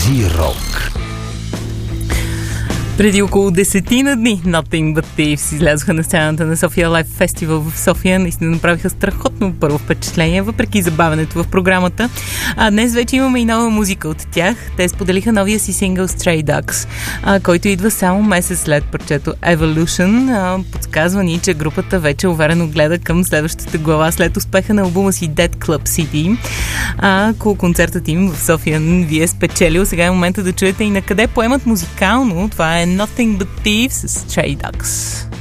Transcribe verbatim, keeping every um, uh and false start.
Джи Рок. Преди около десетина дни Nothing But Thieves излязоха на сцената на София Лайв Фестивал в София. Наистина направиха страхотно първо впечатление, въпреки забавянето в програмата. А днес вече имаме и нова музика от тях. Те споделиха новия си сингъл Stray Dogs, а, който идва само месец след парчето Evolution. А, подсказва ни, че групата вече уверено гледа към следващата глава след успеха на албума си Dead Club си ди. А ако концертът им в София ви е спечелил, сега е момента да чуете и на къде поемат музикално. Това е Nothing But Thieves с Stray Dogs.